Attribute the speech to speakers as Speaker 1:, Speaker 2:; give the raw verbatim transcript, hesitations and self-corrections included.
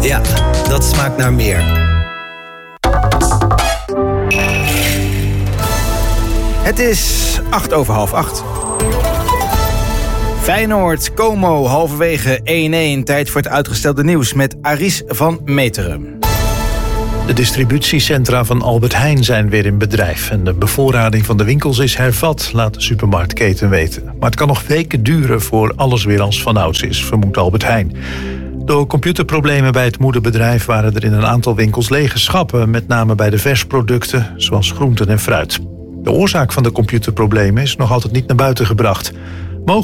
Speaker 1: Ja, dat smaakt naar meer. Het is acht over half acht. Feyenoord, Como, halverwege één-één. Tijd voor het uitgestelde nieuws met Aris van Meteren.
Speaker 2: De distributiecentra van Albert Heijn zijn weer in bedrijf. En de bevoorrading van de winkels is hervat, laat de supermarktketen weten. Maar het kan nog weken duren voor alles weer als vanouds is, vermoedt Albert Heijn. Door computerproblemen bij het moederbedrijf waren er in een aantal winkels lege schappen, met name bij de versproducten, zoals groenten en fruit. De oorzaak van de computerproblemen is nog altijd niet naar buiten gebracht.